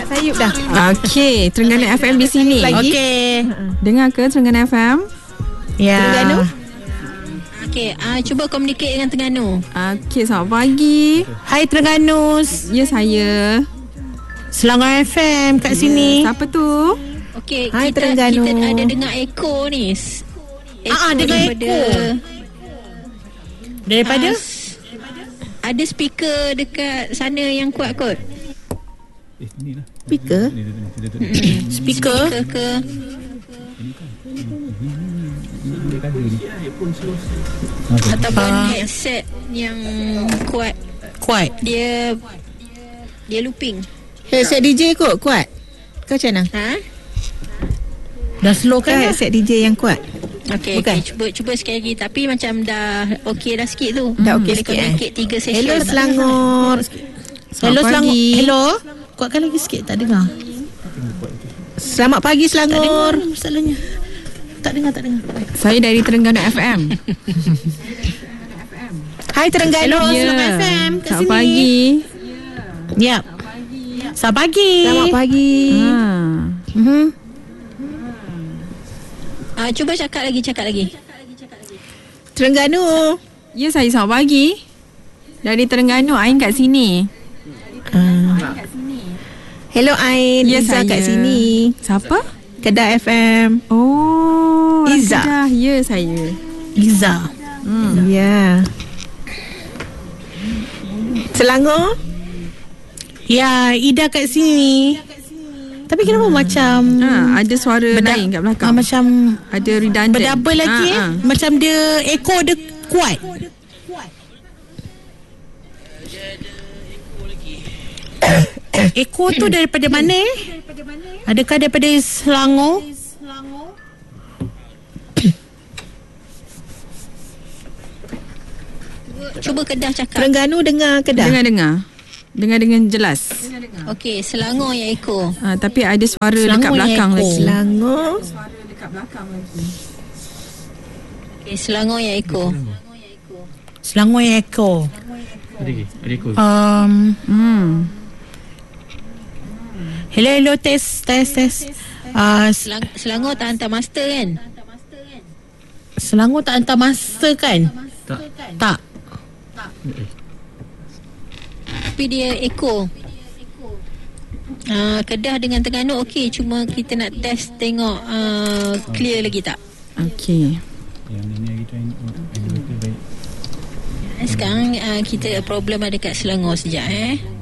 sayup dah. Okey, Terengganu FM di sini. Okey. Dengar ke Terengganu FM? Ya. Terengganu. Okey, cuba communicate dengan Terengganu. Okey, selamat pagi. Hai Terengganu. Ya, saya. Selangor FM kat sini. Siapa tu? Okey, Hai, kita Terengganu. ada dengar echo ni. dengar echo. Daripada ada speaker dekat sana yang kuat kot. speaker. Speaker ke ataupun headset yang kuat. kuat. Dia looping. Headset DJ kot kuat. Kau macam mana? Ha? Dah slow kan headset DJ yang kuat? Okey, Bukan. cuba sekali lagi. Tapi macam dah okey dah sikit tu. Dah okey Boleh sikit, communicate 3 session. Hello Selangor. Hello pagi. Selangor. Hello. Kuatkan lagi sikit, tak dengar. Selamat pagi Selangor. Tak dengar masalahnya. Tak dengar. Saya dari Terengganu FM. Hai Terengganu. Ya. Selangor FM kat Selamat sini. pagi. Yap. Selamat pagi. Selamat pagi. Cuba cakap lagi. Terengganu. Ya, saya selamat pagi. Dari Terengganu, Ain kat sini. Hello Ain. Ya, Iza saya. kat sini. Siapa? Kedah FM. Oh, orang Iza. Kedah. Ya, saya. Iza. Ya. Selangor. Ya, Ida kat sini. Tapi kenapa macam Ada suara lain kat belakang. macam Ada redundant. berdouble lagi Macam dia echo dia kuat. Echo tu daripada mana Adakah daripada Selangor? Cuba Kedah cakap. Terengganu dengar Kedah. Dengar dengan jelas. Okey, Selangor yang echo. Tapi ada suara Selangor dekat belakang yang echo. lagi. Selangor. Okey, Selangor yang echo. Selangor yang echo. Ada ekor. Hello test. Selangor tak hantar master kan? Selangor tak hantar master kan? Tak. Tapi dia echo. Kedah dengan Terengganu okey, cuma kita nak test tengok clear lagi tak. Okey. Yang ni hari tu baik. Sekarang kita problem ada kat Selangor sekejap